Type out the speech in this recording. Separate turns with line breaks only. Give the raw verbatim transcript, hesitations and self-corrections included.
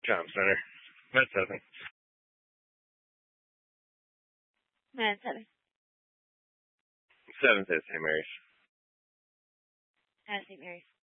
Tom Center. Med seven.
Med seven.
Seventh at Saint Mary's.
At Saint Mary's.